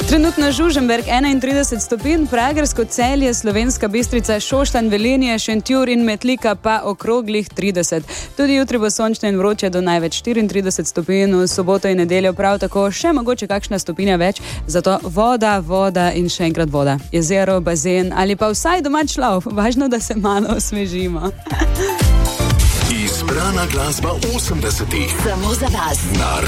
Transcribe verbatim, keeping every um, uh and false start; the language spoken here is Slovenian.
Trenutno Žužemberk enaintrideset stopinj, Pragersko, Celje, Slovenska Bistrica, Šoštanj, Velenje, Šentjur in Metlika pa okroglih trideset. Tudi jutri bo sončno in vroče do največ štiriintrideset stopinj, v soboto in nedeljo prav tako še mogoče kakšna stopinja več, zato voda, voda in še enkrat voda. Jezero, bazen ali pa vsaj domač lov, važno, da se malo osvežimo. Izbrana glasba osemdesetih. Samo za vas. Na